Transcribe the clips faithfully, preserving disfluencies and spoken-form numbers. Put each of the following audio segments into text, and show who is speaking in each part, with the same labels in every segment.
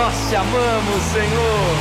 Speaker 1: Nós te amamos, Senhor.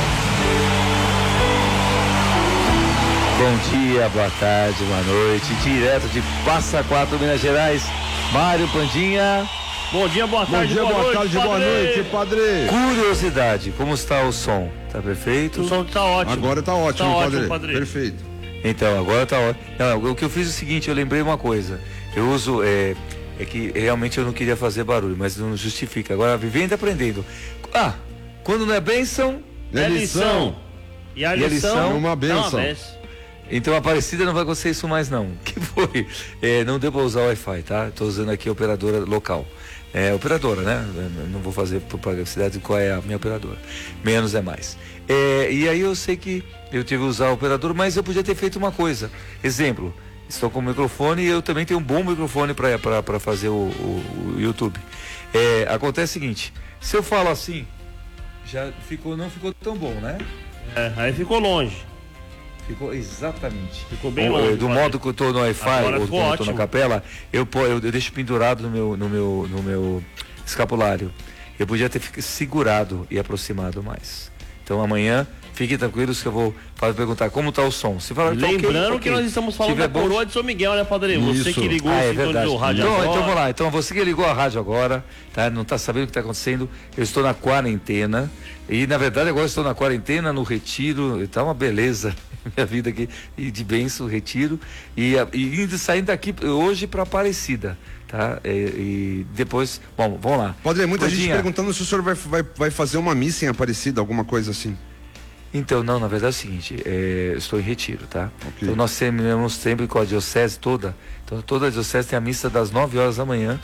Speaker 1: Bom dia, boa tarde, boa noite. Direto de Passa Quatro, Minas Gerais, Mário Pandinha.
Speaker 2: Bom dia, boa tarde,
Speaker 3: Bom dia,
Speaker 2: boa,
Speaker 3: boa
Speaker 2: noite,
Speaker 3: tarde, boa noite, padre.
Speaker 1: Curiosidade, como está o som? Tá perfeito?
Speaker 2: O som tá ótimo.
Speaker 3: Agora tá ótimo,
Speaker 2: tá
Speaker 3: padre.
Speaker 2: ótimo, padre.
Speaker 3: Perfeito.
Speaker 1: Então, agora tá ótimo. Não, o que eu fiz é o seguinte, eu lembrei uma coisa. Eu uso, é, é que realmente eu não queria fazer barulho, mas não justifica. Agora, vivendo e aprendendo. Ah, quando não é bênção...
Speaker 3: É lição.
Speaker 2: E a
Speaker 1: E a
Speaker 2: lição
Speaker 1: lição
Speaker 3: é uma bênção.
Speaker 1: Então, Aparecida não vai acontecer isso mais não. Que foi? É, não deu para usar o Wi-Fi, tá? Estou usando aqui a operadora local. É, operadora, né? Eu não vou fazer publicidade de qual é a minha operadora. Menos é mais. É, e aí eu sei que eu tive que usar o operador, mas eu podia ter feito uma coisa. Exemplo, estou com o microfone e eu também tenho um bom microfone para fazer o, o, o YouTube. É, acontece o seguinte, se eu falo assim, já ficou, não ficou tão bom, né?
Speaker 2: É, aí ficou longe.
Speaker 1: Ficou exatamente.
Speaker 2: Ficou bem
Speaker 1: o,
Speaker 2: longe.
Speaker 1: Do modo que eu estou no Wi-Fi, ou quando eu estou na capela, eu, eu, eu deixo pendurado no meu, no, meu, no meu escapulário. Eu podia ter segurado e aproximado mais. Então amanhã, fiquem tranquilos que eu vou perguntar como está o som. Se falar,
Speaker 2: e
Speaker 1: tá
Speaker 2: lembrando
Speaker 1: okay,
Speaker 2: que
Speaker 1: okay.
Speaker 2: nós estamos falando da
Speaker 1: bom...
Speaker 2: coroa de São Miguel, né, padre? Você
Speaker 3: Isso.
Speaker 2: que ligou
Speaker 1: ah,
Speaker 2: o
Speaker 1: é
Speaker 2: sintonizou o rádio
Speaker 1: então,
Speaker 2: agora.
Speaker 1: então vamos lá. Então você que ligou a rádio agora, tá? Não está sabendo o que está acontecendo. Eu estou na quarentena. E na verdade agora estou na quarentena, no retiro. Está uma beleza. Minha vida aqui, e de bênção, retiro, e, e indo, saindo daqui hoje para Aparecida, tá? E, e depois, bom, vamos lá.
Speaker 3: Padre, muita
Speaker 1: Pandinha.
Speaker 3: gente perguntando se o senhor vai, vai, vai fazer uma missa em Aparecida, alguma coisa assim.
Speaker 1: Então, não, na verdade é o seguinte, é, eu estou em retiro, tá?
Speaker 3: Okay.
Speaker 1: Então nós terminamos sempre com a diocese toda, então toda a diocese tem a missa das nove horas da manhã,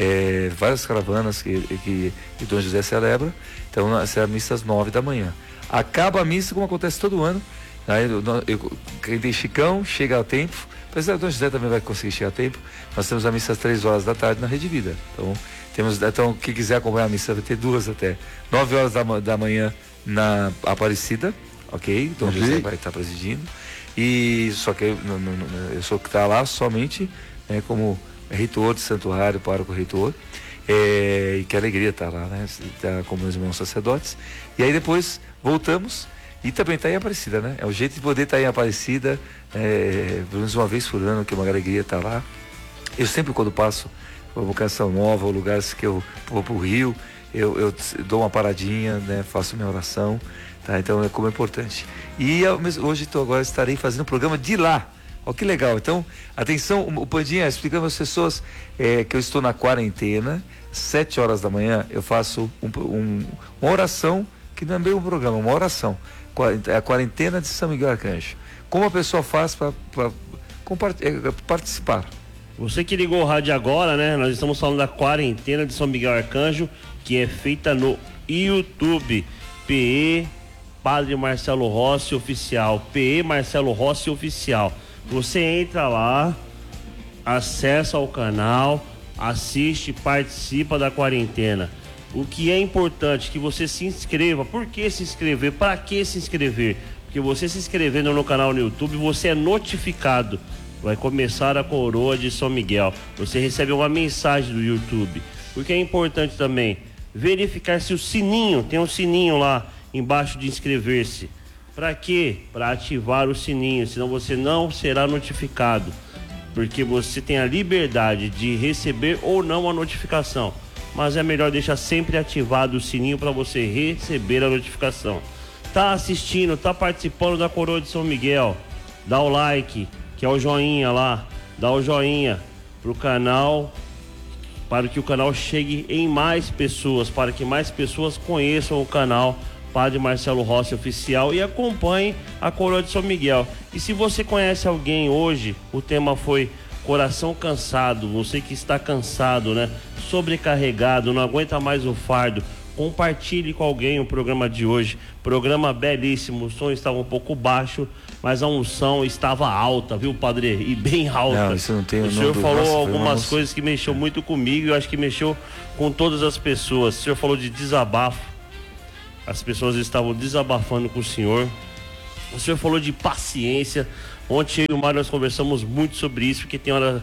Speaker 1: é, várias caravanas que, que, que Dom José celebra, então essa é a missa às nove da manhã. Acaba a missa, como acontece todo ano. Aí, eu, eu, quem tem Chicão, chega a tempo. Apesar do Dom José também vai conseguir chegar a tempo. Nós temos a missa às três horas da tarde na Rede Vida. Então, temos, então quem quiser acompanhar a missa vai ter duas até. nove horas da, da manhã na Aparecida, ok? Dom okay. José vai estar presidindo. E só que eu, não, não, eu sou que está lá somente, né, como reitor de santuário, pároco reitor. É, e que alegria estar lá, né? Estar com meus irmãos sacerdotes. E aí depois voltamos. E também está em Aparecida, né? É o jeito de poder estar tá em Aparecida, é, pelo menos uma vez por ano, que é uma alegria estar tá lá. Eu sempre, quando passo por vocação nova, ou lugares que eu vou para o Rio, eu, eu dou uma paradinha, né? Faço minha oração, tá? Então é como é importante. E eu, hoje tô, agora estarei fazendo um programa de lá. Ó, que legal. Então, atenção, o Pandinha explicando às pessoas é, que eu estou na quarentena, sete horas da manhã, eu faço um, um, uma oração, que não é bem um programa, uma oração. A quarentena de São Miguel Arcanjo. Como a pessoa faz para participar?
Speaker 2: Você que ligou o rádio agora, né? Nós estamos falando da quarentena de São Miguel Arcanjo, que é feita no YouTube. P E Padre Marcelo Rossi Oficial. P E Marcelo Rossi Oficial. Você entra lá, acessa o canal, assiste, participa da quarentena. O que é importante que você se inscreva. Por que se inscrever? Para que se inscrever? Porque você se inscrevendo no canal no YouTube, você é notificado. Vai começar a coroa de São Miguel. Você recebe uma mensagem do YouTube. O que é importante também, verificar se o sininho, tem um sininho lá embaixo de inscrever-se. Para quê? Para ativar o sininho, senão você não será notificado. Porque você tem a liberdade de receber ou não a notificação. Mas é melhor deixar sempre ativado o sininho para você receber a notificação. Tá assistindo, tá participando da coroa de São Miguel, dá o like, que é o joinha lá, dá o joinha pro canal, para que o canal chegue em mais pessoas, para que mais pessoas conheçam o canal Padre Marcelo Rossi Oficial e acompanhem a coroa de São Miguel. E se você conhece alguém hoje, o tema foi coração cansado, você que está cansado, né? Sobrecarregado, não aguenta mais o fardo, compartilhe com alguém o programa de hoje. Programa belíssimo, o som estava um pouco baixo, mas a unção estava alta, viu, padre? E bem alta.
Speaker 1: Não, isso não tem,
Speaker 2: o senhor
Speaker 1: não,
Speaker 2: falou
Speaker 1: nossa,
Speaker 2: algumas
Speaker 1: uma...
Speaker 2: coisas que mexeu muito comigo, eu acho que mexeu com todas as pessoas. O senhor falou de desabafo, as pessoas estavam desabafando com o senhor. O senhor falou de paciência. Ontem eu e o Mário nós conversamos muito sobre isso, porque tem hora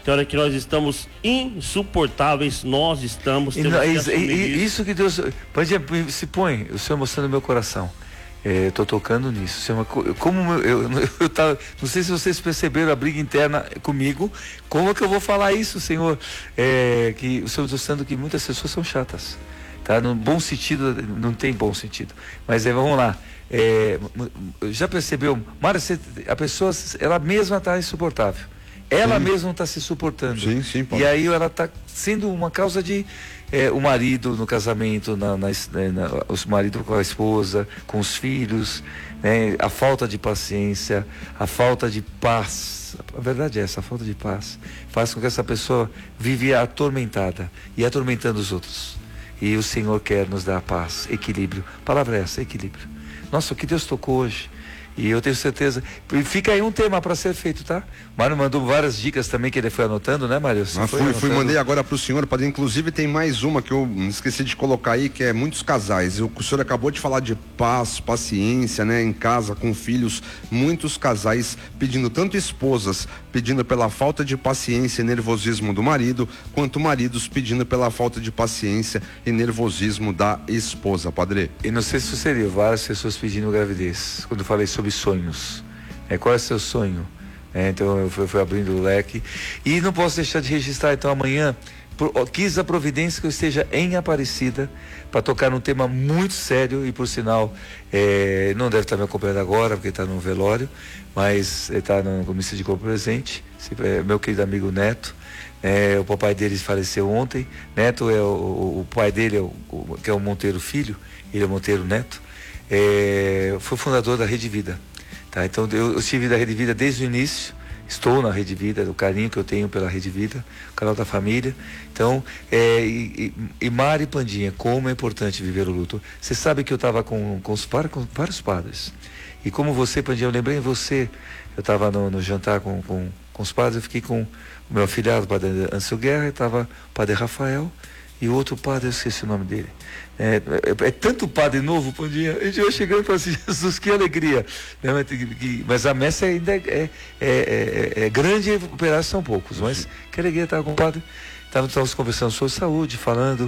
Speaker 2: tem hora que nós estamos insuportáveis, nós estamos.
Speaker 1: E,
Speaker 2: temos que
Speaker 1: e,
Speaker 2: assumir
Speaker 1: e,
Speaker 2: isso.
Speaker 1: isso que Deus, por exemplo, se põe, o Senhor mostrando no meu coração. Estou tocando nisso. Senhor, como eu, eu, eu tava, não sei se vocês perceberam a briga interna comigo. Como é que eu vou falar isso, Senhor? É, que o Senhor está mostrando que muitas pessoas são chatas. Tá? No bom sentido, não tem bom sentido. Mas é, vamos lá. É, já percebeu, Mário, a pessoa, ela mesma está insuportável. Ela sim. mesma está se suportando.
Speaker 3: Sim, sim,
Speaker 1: e aí ela está sendo uma causa de é, o marido no casamento, na, na, na, os maridos com a esposa, com os filhos, né, a falta de paciência, a falta de paz. A verdade é essa, a falta de paz faz com que essa pessoa vive atormentada e atormentando os outros. E o Senhor quer nos dar paz, equilíbrio. A palavra é essa, equilíbrio. Nossa, o que Deus tocou hoje. E eu tenho certeza. E fica aí um tema para ser feito, tá? Mário mandou várias dicas também que ele foi anotando, né, Mário?
Speaker 3: Ah, fui, fui, mandei agora para o senhor, padre. Inclusive tem mais uma que eu esqueci de colocar aí, que é muitos casais. O senhor acabou de falar de paz, paciência, né, em casa, com filhos. Muitos casais pedindo, tanto esposas pedindo pela falta de paciência e nervosismo do marido, quanto maridos pedindo pela falta de paciência e nervosismo da esposa, padre.
Speaker 1: E não sei se seria várias pessoas pedindo gravidez, quando eu falei sobre sonhos. É, qual é o seu sonho? É, então eu fui, fui abrindo o leque. E não posso deixar de registrar, então amanhã, por, ó, quis a providência que eu esteja em Aparecida para tocar num tema muito sério e por sinal, é, não deve estar me acompanhando agora, porque está no velório, mas ele está no comício de compra presente, é, meu querido amigo Neto. É, o papai dele faleceu ontem. Neto é o, o, o pai dele, é o, o, que é o Monteiro Filho, ele é o Monteiro Neto. É, foi fundador da Rede Vida, tá? Então eu, eu estive da Rede Vida desde o início, estou na Rede Vida, o carinho que eu tenho pela Rede Vida, o canal da família. Então, é, e, e, e Mari Pandinha, como é importante viver o luto. Você sabe que eu estava com, com, os, com vários padres, e como você, Pandinha, eu lembrei em você, eu estava no, no jantar com, com, com os padres, eu fiquei com o meu afilhado, o padre Ansel Guerra, estava o padre Rafael, e o outro padre, eu esqueci o nome dele. É, é, é tanto padre novo, Pandinha, a gente vai chegando e fala assim, Jesus, que alegria. Né? Mas, que, mas a messe ainda é, é, é, é, é grande e operados são poucos, mas que alegria estar com o padre. Estávamos conversando sobre saúde, falando,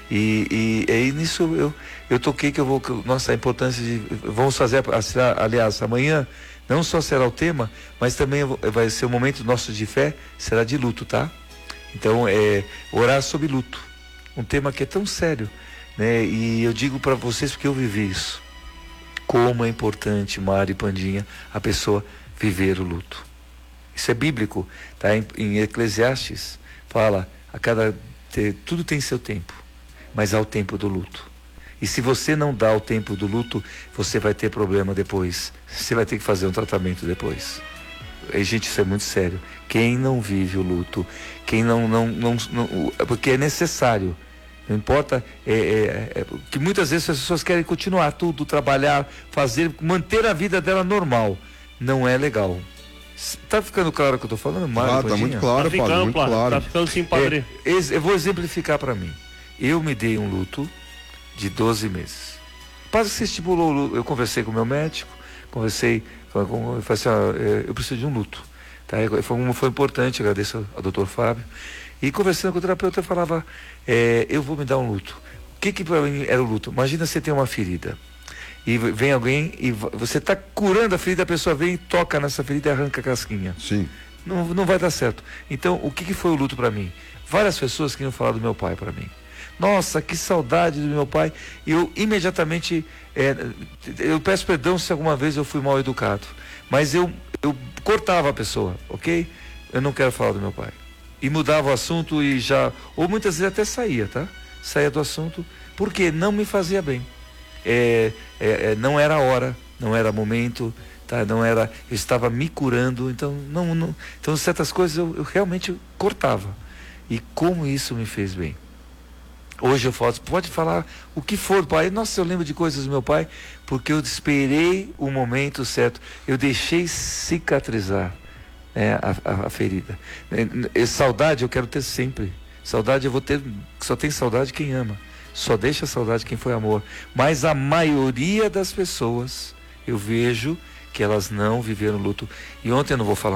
Speaker 1: e, e, e nisso eu, eu toquei que eu vou, que, nossa, a importância de, vamos fazer, aliás, amanhã, não só será o tema, mas também vai ser o momento nosso de fé, será de luto, tá? Então, é orar sobre luto, um tema que é tão sério, né? E eu digo para vocês porque eu vivi isso. Como é importante, Mari e Pandinha, a pessoa viver o luto. Isso é bíblico, tá? Em, em Eclesiastes fala, a cada tudo tem seu tempo, mas há o tempo do luto. E se você não dá o tempo do luto, você vai ter problema depois. Você vai ter que fazer um tratamento depois. E, gente, isso é muito sério. Quem não vive o luto, quem não, não, não, não porque é necessário. Não importa, é, é, é, que muitas vezes as pessoas querem continuar tudo, trabalhar, fazer, manter a vida dela normal. Não é legal. Tá ficando claro o que eu tô falando, Mário?
Speaker 3: Ah, tá muito claro,
Speaker 2: tá ficando,
Speaker 3: padre, muito claro.
Speaker 2: Tá ficando sim, padre.
Speaker 1: É, eu vou exemplificar para mim. Eu me dei um luto de doze meses. Quase que se estipulou, eu conversei com o meu médico, conversei com, eu falei assim, ó, eu preciso de um luto. Tá? Foi, foi importante, agradeço ao doutor Fábio. E conversando com o terapeuta, eu falava, é, eu vou me dar um luto. O que que para mim era o luto? Imagina você ter uma ferida. E vem alguém e você está curando a ferida, a pessoa vem e toca nessa ferida e arranca a casquinha.
Speaker 3: Sim.
Speaker 1: Não, não vai dar certo. Então, o que que foi o luto para mim? Várias pessoas queriam falar do meu pai para mim. Nossa, que saudade do meu pai. E eu imediatamente, é, eu peço perdão se alguma vez eu fui mal educado. Mas eu, eu cortava a pessoa, ok? Eu não quero falar do meu pai. E mudava o assunto e já, ou muitas vezes até saía, tá? Saía do assunto, porque não me fazia bem. É, é, é, não era a hora, não era momento, tá? Não era, eu estava me curando, então, não, não, então certas coisas eu, eu realmente cortava. E como isso me fez bem. Hoje eu falo, pode falar o que for, pai. Nossa, eu lembro de coisas do meu pai, porque eu esperei o momento certo, eu deixei cicatrizar. É, a, a, a ferida. É, é, saudade eu quero ter sempre. Saudade eu vou ter, só tem saudade quem ama. Só deixa saudade quem foi amor. Mas a maioria das pessoas, eu vejo que elas não viveram luto. E ontem eu não vou falar